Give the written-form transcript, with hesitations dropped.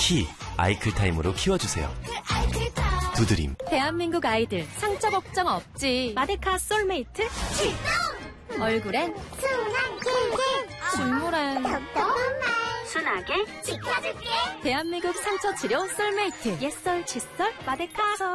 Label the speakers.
Speaker 1: 키, 아이클타임으로 키워주세요. 두드림.
Speaker 2: 대한민국 아이들 상처 걱정 없지. 마데카 솔메이트 출동! 얼굴엔
Speaker 3: 순한 힐힐
Speaker 2: 줄무란
Speaker 3: 답답한 말
Speaker 2: 순하게
Speaker 3: 지켜줄게.
Speaker 2: 대한민국 상처 치료 솔메이트 옛설 칫솔 마데카서.